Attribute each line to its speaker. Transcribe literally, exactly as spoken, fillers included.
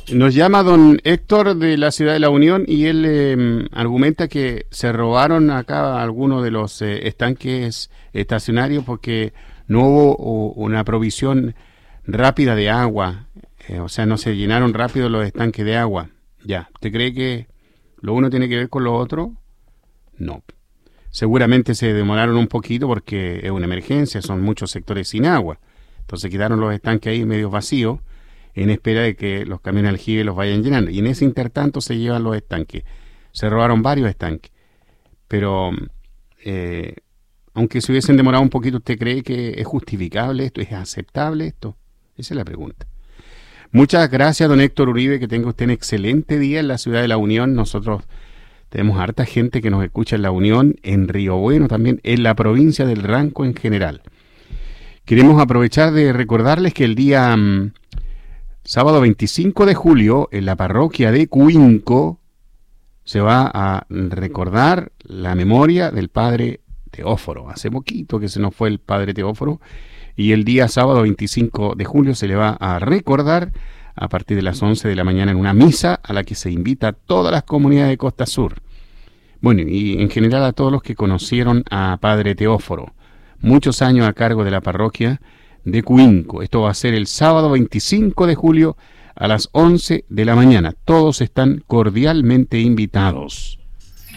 Speaker 1: Nos llama don Héctor de la Ciudad de la Unión y él eh, argumenta que se robaron acá algunos de los eh, estanques estacionarios porque no hubo o, una provisión rápida de agua, eh, o sea, no se llenaron rápido los estanques de agua. Ya, ¿usted cree que lo uno tiene que ver con lo otro? No. Seguramente se demoraron un poquito porque es una emergencia, son muchos sectores sin agua. Entonces quedaron los estanques ahí medio vacíos en espera de que los camiones aljibe los vayan llenando. Y en ese intertanto se llevan los estanques. Se robaron varios estanques. Pero, eh, aunque se hubiesen demorado un poquito, ¿usted cree que es justificable esto? ¿Es aceptable esto? Esa es la pregunta. Muchas gracias, don Héctor Uribe, que tenga usted un excelente día en la Ciudad de la Unión. Nosotros tenemos harta gente que nos escucha en la Unión, en Río Bueno también, en la provincia del Ranco en general. Queremos aprovechar de recordarles que el día um, sábado veinticinco de julio, en la parroquia de Cuinco, se va a recordar la memoria del padre Teóforo. Hace poquito que se nos fue el padre Teóforo, y el día sábado veinticinco de julio se le va a recordar a partir de las once de la mañana en una misa a la que se invita a todas las comunidades de Costa Sur. Bueno, y en general a todos los que conocieron a padre Teóforo. Muchos años a cargo de la parroquia de Cuinco. Esto va a ser el sábado veinticinco de julio a las once de la mañana. Todos están cordialmente invitados.